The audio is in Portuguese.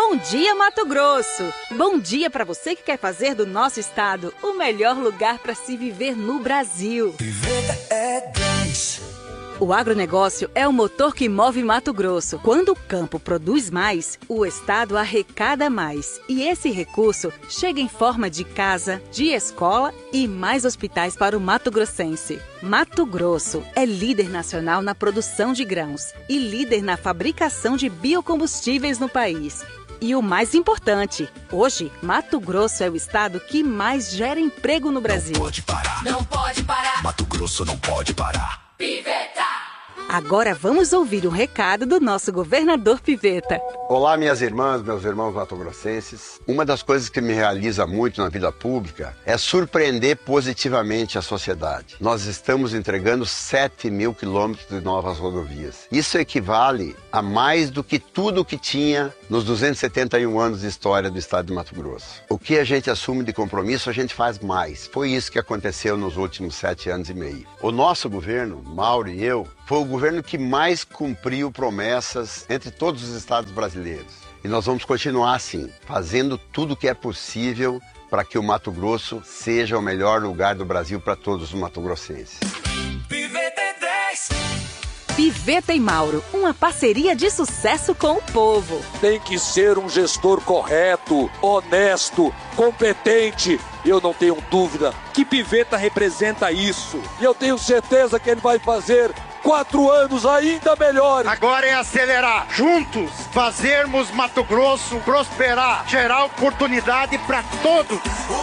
Bom dia, Mato Grosso! Bom dia para você que quer fazer do nosso estado o melhor lugar para se viver no Brasil. Piveta é 10. O agronegócio é o motor que move Mato Grosso. Quando o campo produz mais, o estado arrecada mais. E esse recurso chega em forma de casa, de escola e mais hospitais para o mato-grossense. Mato Grosso é líder nacional na produção de grãos e líder na fabricação de biocombustíveis no país. E o mais importante, hoje, Mato Grosso é o estado que mais gera emprego no Brasil. Não pode parar. Não pode parar. Mato Grosso não pode parar. Piveta! Agora vamos ouvir um recado do nosso governador Piveta. Olá, minhas irmãs, meus irmãos mato-grossenses. Uma das coisas que me realiza muito na vida pública é surpreender positivamente a sociedade. Nós estamos entregando 7.000 quilômetros de novas rodovias. Isso equivale a mais do que tudo que tinha nos 271 anos de história do estado de Mato Grosso. O que a gente assume de compromisso, a gente faz mais. Foi isso que aconteceu nos últimos 7 anos e meio. O nosso governo, Mauro e eu, foi o governo que mais cumpriu promessas entre todos os estados brasileiros. E nós vamos continuar assim, fazendo tudo o que é possível para que o Mato Grosso seja o melhor lugar do Brasil para todos os mato-grossenses. Piveta é 10. Piveta e Mauro, uma parceria de sucesso com o povo. Tem que ser um gestor correto, honesto, competente. Eu não tenho dúvida que Piveta representa isso. E eu tenho certeza que ele vai fazer 4 anos ainda melhores. Agora é acelerar, juntos, fazermos Mato Grosso prosperar, gerar oportunidade para todos.